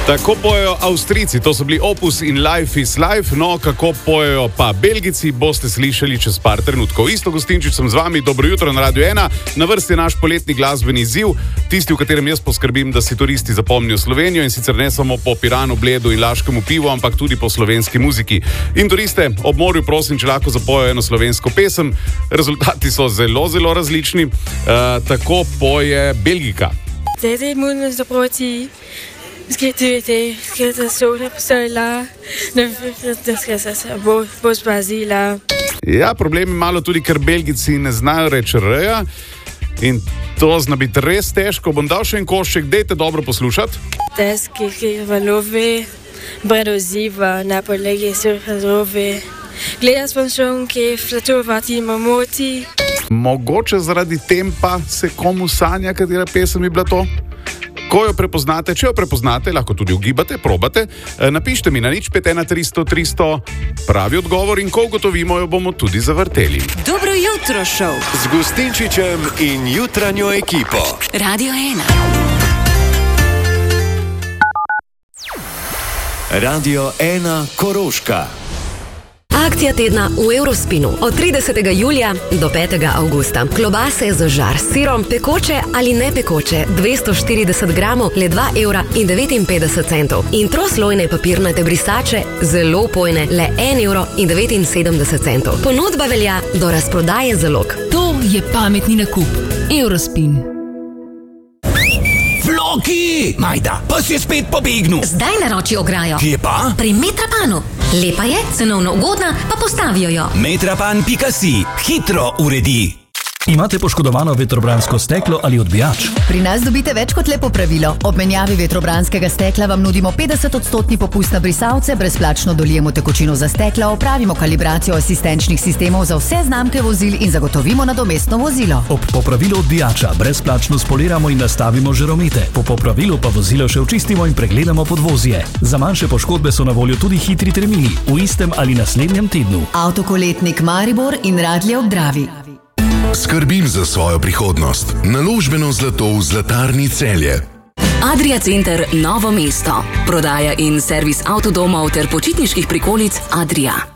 Tako pojejo Avstrijci, to so bili Opus in Life is Life, no kako pojejo pa Belgijci, boste slišali čez par trenutkov. Isto Gostinčič sem z vami, dobro jutro na Radio 1, na vrsti je naš poletni glasbeni izziv, tisti, v katerem jaz poskrbim, da si turisti zapomnijo Slovenijo in sicer ne samo po Piranu, Bledu in Laškemu pivu, ampak tudi po slovenski muziki. In turiste ob morju prosim, če lahko zapojejo eno slovensko pesem, rezultati so zelo, zelo različni, tako poje Belgijka. Skal der soda på støjler, der skal se bos Brazila. Ja, problem je malo tudi, ker Belgijci ne znajo reči reja in to zna biti res težko. Bom dal še en košček, dejte dobro poslušati. Težki valovi, bredoziva, na podlegi surfazovi. Gledaj sponšonke, flatovati mamoti. Mogoče zaradi tempa se komu sanja, katera pesem je bila to? Ko jo prepoznate, če jo prepoznate, lahko tudi ugibate, probate, napište mi na 051 300 300 pravi odgovor in ko ugotovimo, jo bomo tudi zavrteli. Dobro jutro, šov. Z Gostinčičem in jutranjo ekipo. Radio 1. Radio 1 Koroška. Akcija tedna v Eurospinu od 30. julija do 5. avgusta. Klobase za žar s sirom, pekoče ali ne pekoče, 240 gramov, le 2,59 €. In troslojne papirnate brisače, zelo pojne, le 1,79 €. Ponudba velja do razprodaje zalog. To je pametni nakup. Eurospin. Floki! Majda, pa si je spet pobegnil. Zdaj naroči ograjo. Kje pa? Pri Metrapanu. Lepa je, cenovno ugodna, pa postavijo jo. Metrapan.si. Hitro uredi. Imate poškodovano vetrobransko steklo ali odbijač? Pri nas dobite več kot lepo pravilo. Ob menjavi vetrobranskega stekla vam nudimo 50% popust na brisalce, brezplačno dolijemo tekočino za stekla, opravimo kalibracijo asistenčnih sistemov za vse znamke vozil in zagotovimo nadomestno vozilo. Ob popravilu odbijača brezplačno spoliramo in nastavimo žaromete. Po popravilu pa vozilo še očistimo in pregledamo podvozje. Za manjše poškodbe so na voljo tudi hitri termini v istem ali naslednjem tednu. Avtokoletnik Maribor in Radlje ob Dravi. Skrbim za svojo prihodnost. Naložbeno zlato v Zlatarni Celje. Adria Center Novo mesto. Prodaja in servis avtodomov ter počitniških prikolic Adria.